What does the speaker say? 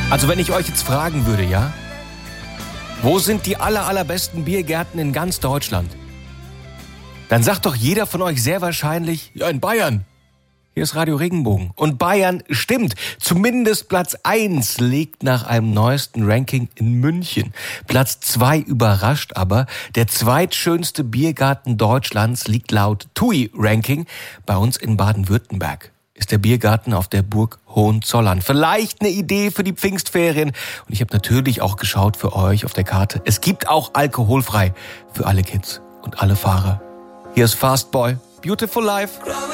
Also wenn ich euch jetzt fragen würde, ja? Wo sind die allerbesten Biergärten in ganz Deutschland? Dann sagt doch jeder von euch sehr wahrscheinlich, ja, in Bayern. Hier ist Radio Regenbogen. Und Bayern stimmt. Zumindest Platz 1 liegt nach einem neuesten Ranking in München. Platz 2 überrascht aber. Der zweitschönste Biergarten Deutschlands liegt laut TUI-Ranking bei uns in Baden-Württemberg. Ist der Biergarten auf der Burg Hohenzollern. Vielleicht eine Idee für die Pfingstferien. Und ich habe natürlich auch geschaut für euch auf der Karte. Es gibt auch alkoholfrei für alle Kids und alle Fahrer. Hier ist Fastboy, Beautiful Life.